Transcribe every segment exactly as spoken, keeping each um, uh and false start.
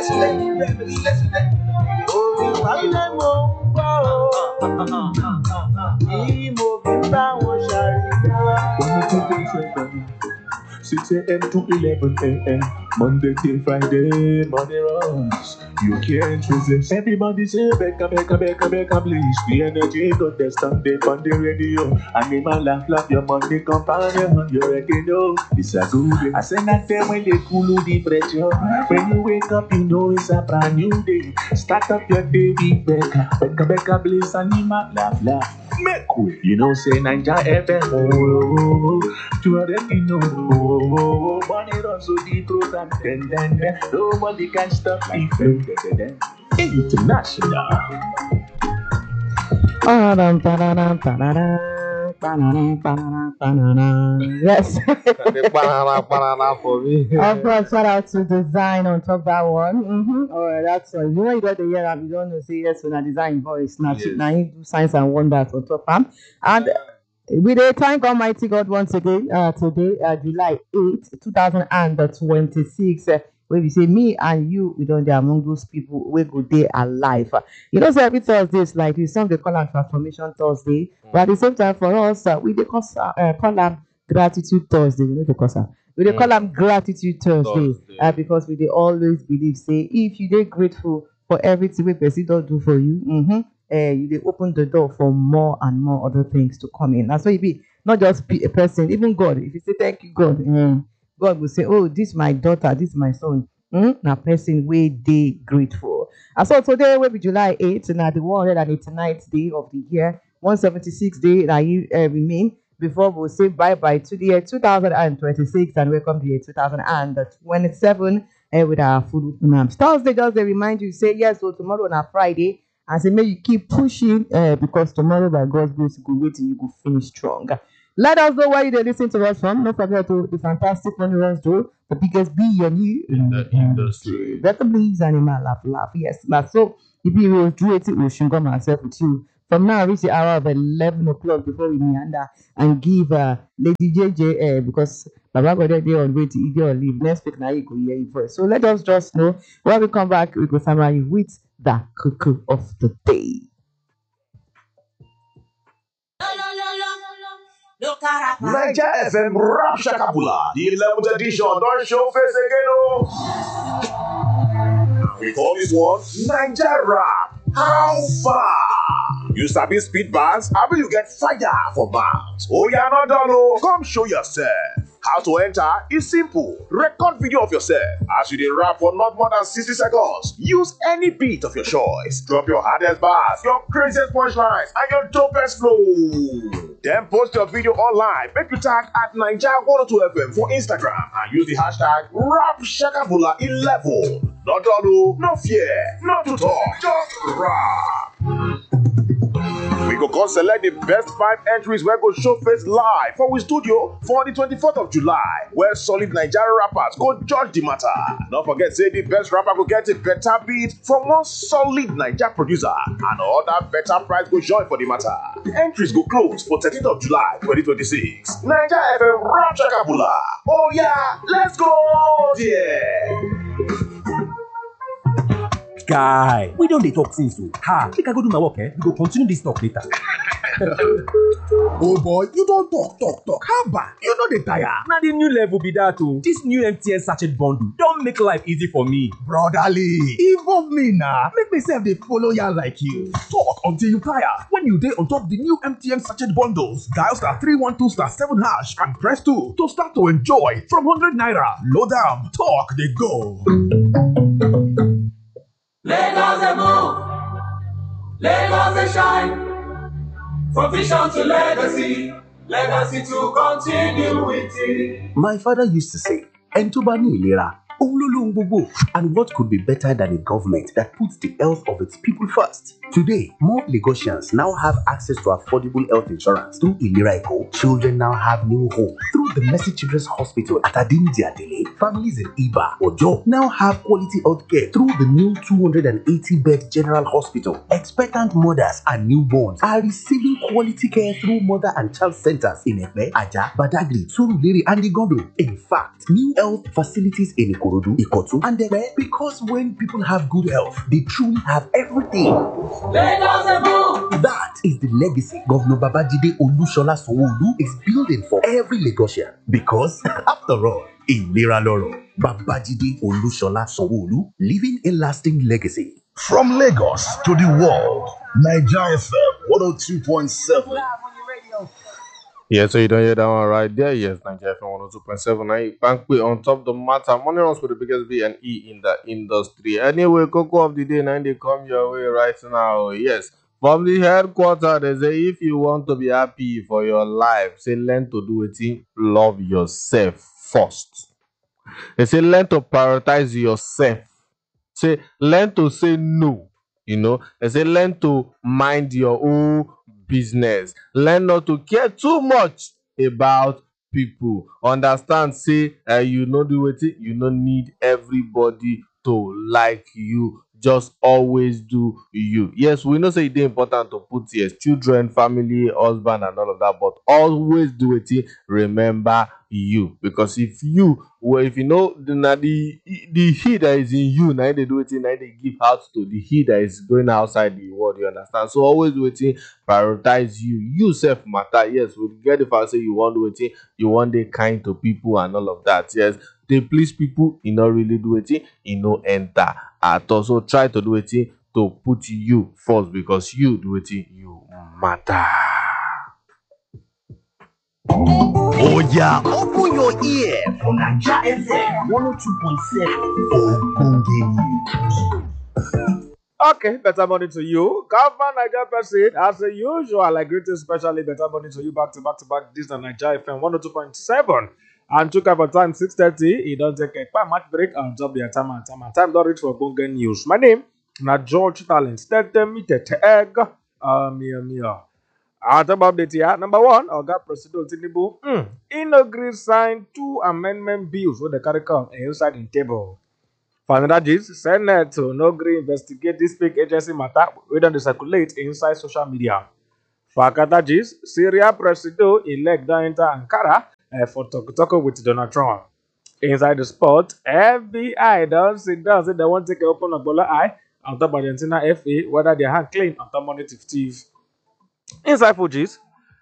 listen, listen, listen. Oh, I let mo six a.m. to eleven a.m. Monday till Friday, money runs. You can't resist. Everybody say, Becca, Becca, Becca, Becca, please. The energy got the standing on the radio. Animal laugh, laugh, your money companion. You already know it's a good day. I say that time when they cool the pressure. When you wake up, you know it's a brand new day. Start up your day, big Becca. Becca, Becca, please. Animal laugh, laugh. Make way. You know, say Ninja F M. Oh, oh, oh. You already know. Oh, oh, oh. Money runs so the program. Then, then, then. Nobody can stop me. International. Yes. banana, banana for me. Of course, shout out to Design on top that one. Mm-hmm. All right, that's all. You know, you don't hear that. You don't know, say yes when I design voice. Now, Yes. now you do science and wonders on top. Am. And uh, we dey thank Almighty God once again uh, today, uh, July eighth, twenty twenty-six. Uh, where we say me and you, we don't dey among those people we go day alive. Uh, you know, so every Thursday is like this. Some they call am Transformation Thursday, but at the same time for us, uh, we dey call uh, call am Gratitude Thursday. We know the cause. We dey call am Gratitude Thursday, Thursday. uh, because we dey always believe say if you dey grateful for everything wey person don do for you, mm-hmm, uh, you dey open the door for more and more other things to come in. That's why you be not just be a person, even God. If you say thank you, God, mm, God will say, oh, this my daughter, this my son. Mm, na person wey dey grateful. And so today will be July eighth, na the one hundred eighty-ninth day of the year, one hundred seventy-six day that you uh, remain before we'll say bye bye to the year two thousand twenty-six and welcome to the year two thousand twenty-seven uh, with our full names. Thursday just they remind you say yes, so tomorrow on a Friday, and say may you keep pushing uh, because tomorrow by God's grace you go wait till you go finish strong. Let us know where you dey listen to us from. Don't forget to the fantastic Money Runs do the biggest billionaire In the industry. Better please animal laugh laugh. Yes, but so if you will do it, we should come myself with you. From now, reach the hour of eleven o'clock before we meander and give uh, Lady J J uh, because Baba got there on way to eat or leave. Next week now you go hear it first. So let us just know when we come back, we go summarize with the cuckoo of the day. Ninja F M Rap Shakabula, the eleventh edition, don't show face again, oh. We call this one Ninja Rap. How far? You sabi speed bars? How will you get fire for bars? Oh, yeah, not done, oh. Come show yourself. How to enter is simple. Record video of yourself as you dey rap for not more than sixty seconds. Use any beat of your choice. Drop your hardest bars, your craziest punchlines, and your dopest flow. Then post your video online. Make you tag at Ninja one oh two F M for Instagram and use the hashtag RapShakabula eleven. Not done, oh. No fear, not to talk, just rap. We go come select the best five entries where go show face live for we studio for the twenty-fourth of July, where solid Nigerian rappers go judge the matter. Don't forget, say the best rapper go get a better beat from one solid Nigerian producer, and other better prize go join for the matter. The entries go close for thirteenth of July, twenty twenty-six. Ninja F M Rap Shakabula. Oh yeah, let's go there. Guy, we don't dey talk since so. Ha, make I go do my work, eh? We go continue this talk later. Oh boy, you don't talk, talk, talk. How bad? You know the tire. Now the new level be that oh. This new M T N sachet bundle don't make life easy for me. Brotherly, involve me now. Make myself they follow ya like you. Talk until you tire. When you dey on top the new M T N sachet bundles, dial star three one two star seven hash and press two to start to enjoy from one hundred naira. Load down, talk they go. Lagos they move, Lagos they shine. From vision to legacy, legacy to continue with it. My father used to say, Entubani Ilera, Olulungbubu, and what could be better than a government that puts the health of its people first? Today, more Lagosians now have access to affordable health insurance through Ilera Eco. Children now have new hope through the Mercy Children's Hospital at Adinidi Adele. Families in Iba or Ojo now have quality health care through the new two hundred eighty bed General Hospital. Expectant mothers and newborns are receiving quality care through mother and child centers in Ekpe, Aja, Badagry, Surulere, and Igondo. In fact, new health facilities in Ikorodu, Ikotu, and Ekpe, because when people have good health, they truly have everything. That is the legacy Governor Babajide Olushola Sanwo-Olu is building for every Lagosian. Because, after all, Ilera Loro, Babajide Olushola Sanwo-Olu, leaving a lasting legacy. From Lagos to the world, Nigeria F M one oh two point seven. Yeah, so you don't hear that one right there. Yes, Nigeria F M one oh two point seven. Now you can put on top of the matter. Money runs with the biggest B and E in the industry. Anyway, Cocoa of the day, now they come your way right now. Yes, from the headquarters, they say if you want to be happy for your life, say learn to do it. Love yourself first. They say learn to prioritize yourself. Say learn to say no. You know, they say learn to mind your own business. Learn not to care too much about people. Understand, say uh, you know do it, you don't need everybody to like you. Just always do you. Yes, we know say it's important to put yes, children, family, husband, and all of that, but always do it. Remember you, because if you well, if you know the the, the he that is in you, now they do it, now they give out to the he that is going outside the world. You understand? So always do it. Prioritize you. You self matter. Yes, we get if I say you want to do it, you want to be kind to people and all of that. Yes, they please people. You not really do it. You know enter at all. So try to do it to put you first, because you do it. You matter. Oh yeah, open your ear for Nigeria F M one oh two point seven. Okay, better morning to you. Governor Nigeria President, as usual, like greeting specially better morning to you back to back to back. This is Nigeria F M one oh two point seven. And took up a time six thirty. He don't take a quite much break and drop the time and time and time. Don't reach for Gongen News. My name na George Talent. Start them me te egg. Um, yeah, yeah. At about the year number one, Oga President Tinubu mm, inaugurated signed two amendment bills with the curriculum inside the table. For another gist, Senate to no agree investigate this fake agency matter we don't circulate inside social media. For another gist, Syria President elect don enter Ankara uh, for talk talk with Donald Trump. Inside the sport, F B I don't sit down say they want to take a open Ogbola eye on top of Argentina F A whether their hand clean on top money thief. Inside Fujis,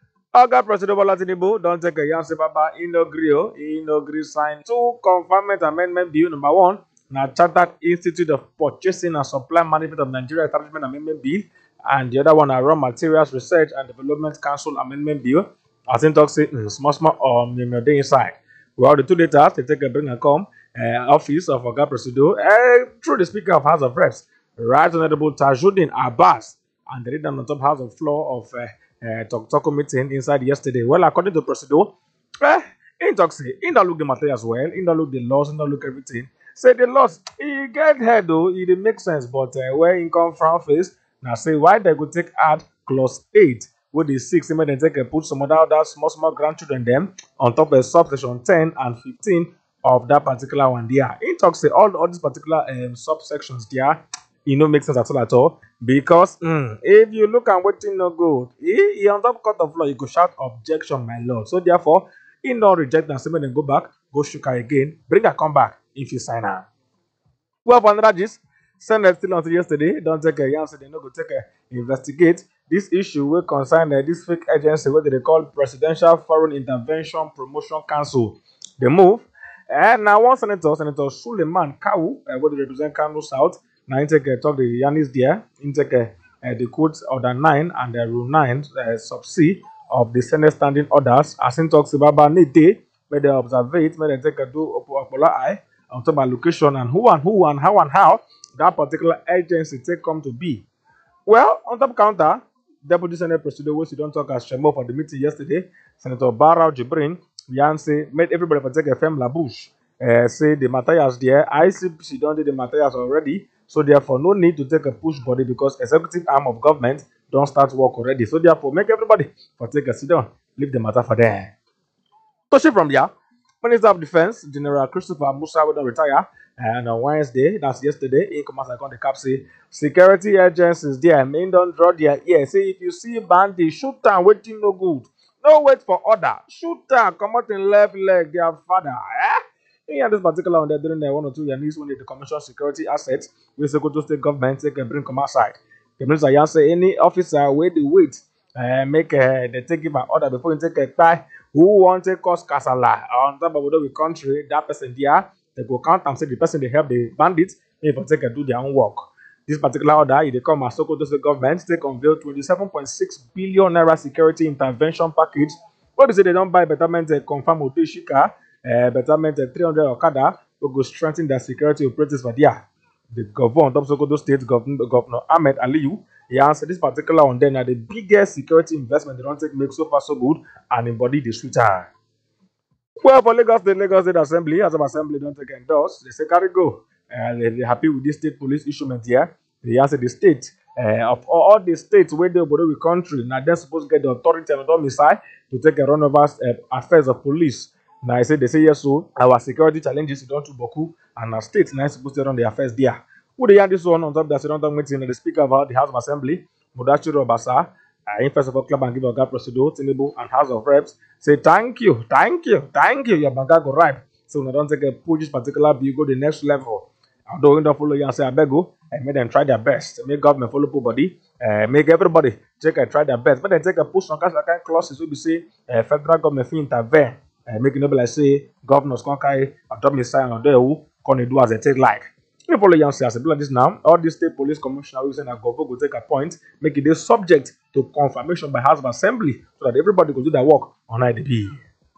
Oga President Bola Tinubu don't take a Yansi Baba inaugural, inaugural sign two confirmation amendment bill number one, now Chartered Institute of Purchasing and Supply Management of Nigeria Establishment Amendment Bill, and the other one are Raw Materials Research and Development Council Amendment Bill. As in talk say mm, small small um day inside. Well, the two data they take a bring and come uh, office of Oga President uh, through the Speaker of House of Reps, Right Honorable Tajuddin Abbas. And they read on the top house of floor of uh, uh, Talk Talk meeting inside yesterday. Well, according to Presido, eh, in talk say, in don't look the matter as well, in don't look the laws, in don't look everything. Say the laws, he get head though, it dey make sense, but uh, where income from face, now say why they could take add clause eight, with the six, they then take and put some other, other small, small grandchildren them on top of subsection ten and fifteen of that particular one there. In talk say all, all these particular um, subsections there, it no make sense at all at all. Because mm, if you look at what no good, he, he on top court of law, you go shout objection, my lord. So therefore, he not reject and say then go back, go shook her again, bring her come back if you sign her. Well, for another gist, Senate still until yesterday, don't take a answer, they no go take a investigate this issue will concern uh, this fake agency what they call Presidential Foreign Intervention Promotion Council. They move, and now one senator, Senator Suleiman Kawu, uh, what they represent Kano South. Now, in take a talk the Yanis there, in take a uh, the codes order nine and the rule nine uh, sub C of the Senate standing orders. As in talks about Nete, where they observe it, where they take a do Opola eye on top of location and who and who and how and how that particular agency take come to be. Well, on top counter, Deputy Senate President, which you don't talk as Shemo for the meeting yesterday, Senator Barrow Jibrin, Yanse made everybody for take a fem la bouche. Uh, say the materials there, I C P C don't do the materials already. So therefore, no need to take a push body because executive arm of government don't start work already. So therefore, make everybody for take a sit down, leave the matter for them. To shift from there, Minister of Defense General Christopher Musa will retire. And on Wednesday, that's yesterday, in Commerce Icon the cap say security agencies there main don't draw their ear. Say if you see bandit, shoot down, waiting no good. No wait for order. Shoot down, come out in left leg, their father. Eh? In this particular one, they're doing their one or two year needs when they commission security assets, we say go to state government, take and bring come outside. The minister Yan say any officer wait the wait, uh, make uh, they take him an order before you take a tie. Who want to cause casala on top of the country, that person there. They go count and say the person they help the bandits if they take and do their own work. This particular order, if they come as Sokoto State government, they unveil twenty-seven point six billion naira security intervention package. What is it? They don't buy betterment uh, confirm Oteshika, uh, betterment uh, three hundred Okada, to go strengthen their security operatives for there. The governor on top of Sokoto State, Governor, Governor Ahmed Aliyu, he answered this particular one then are the biggest security investment they don't take make so far so good and embody the sweeter. Well, for Lagos State, Lagos State Assembly, as of Assembly don't take endorse, they say carry go. And uh, they're happy with this state police issuement here. They answer the state uh, of all the states where they operate with country. Now they're supposed to get the authority and domicile to take a run over uh, affairs of police. Now I say they say yes, so our security challenges don't to Boku and our state now supposed to run the affairs there. Who they hear this one on top of that? They don't talk meeting. The speaker of the House of Assembly, Mudashiru Obasa. Uh, in first of all, club and give a God Presido, Tinubu, and House of Reps say thank you, thank you, thank you. Your bank go ripe. So we don't take a push this particular bill go the next level. Although we don't follow you and say I beg you, and make them try their best. Make government follow poor body. Uh, make everybody take and try their best. But then take a push on kind of clauses. We say uh, federal government fee intervene. Uh, make it no be like say governors can't carry a double sign on there who can do as they take like. You follow you say as a like this now. All the state police commissioner will say that government will take a point, make it a subject to confirmation by House of Assembly so that everybody will do their work on I D B.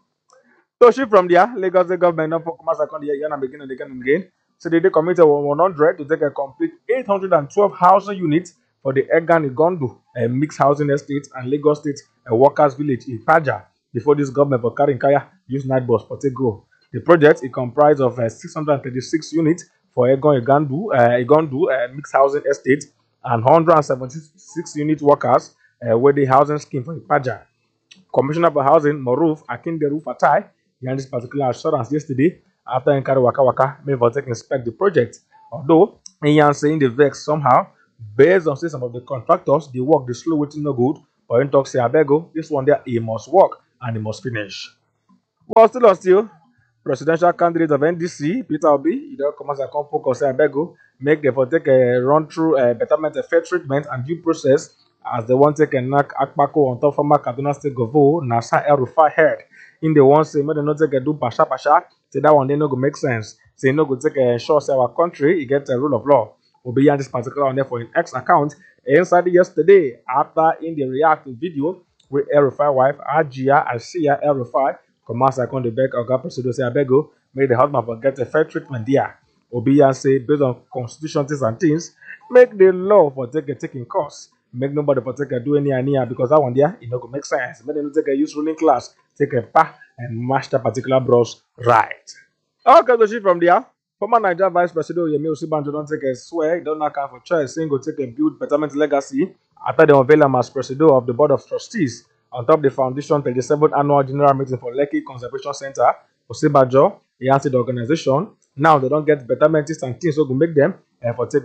So shift from there, Lagos State government now for commerce account here and begin and again and again. So they committed one hundred to take a complete eight hundred twelve housing units for the Egan Igondo, a mixed housing estate and Lagos State a workers village in Paja before this government for carrying Kaya use night bus for take go. The project is comprised of uh, six hundred thirty-six units for Egon Igandu, uh, Igondu, uh, mixed housing estate, and one hundred seventy-six unit workers uh, with the housing scheme for Ipaja. Commissioner for Housing, Moruf Akinderu Fatai, behind this particular assurance yesterday after Nkari Waka Waka made for take inspect the project. Although, Ian saying the vex somehow, based on say some of the contractors, they work the slow waiting no good, but in talk say Abego, this one there, he must work and he must finish. Well, still on still. Presidential candidate of N D C, Peter Obi, he don't come as a compo cause I beg you, make them for take a run through a betterment, a fair treatment and due process as they want take a knock Akpako on top of Kaduna State Govo, Nasa El Rufai head. In the one say, maybe not take a do pasha pasha, say that one they no go make sense. Say no go take a short say our country, he get a rule of law. Obi and this particular on there for an X account inside yesterday after in the reactive video with El Rufai wife, Ajia Ashia El Rufai. Commerce account the back of God Presido say Abego made the husband forget a fair treatment there. Obiya say based on constitution things and things, make the law for take a taking course. Make nobody for take a do any ania because that one there it no go make sense. Make them take a use ruling class, take a pa and mash that particular bros right. Okay, so she from there. Former Nigeria Vice President Yemi Osibanjo don't take a swear, he don't knock out for choice, saying go take a build betterment legacy after they unveil him as President of the Board of Trustees. On top of the foundation thirty-seventh annual general meeting for Lekki Conservation Center, Osibanjo, he answered the organization. Now they don't get betterment and things so go make them and for take